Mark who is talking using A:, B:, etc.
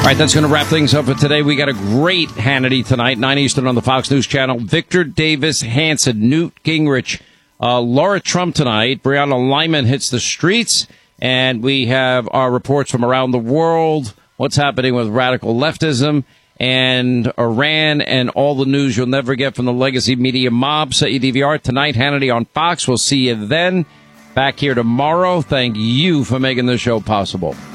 A: All right, that's going to wrap things up for today. We got a great Hannity tonight, 9 Eastern on the Fox News Channel. Victor Davis Hanson, Newt Gingrich, Laura Trump tonight. Brianna Lyman hits the streets. And we have our reports from around the world, what's happening with radical leftism and Iran, and all the news you'll never get from the legacy media mob. Set your DVR tonight, Hannity on Fox. We'll see you then. Back here tomorrow. Thank you for making this show possible.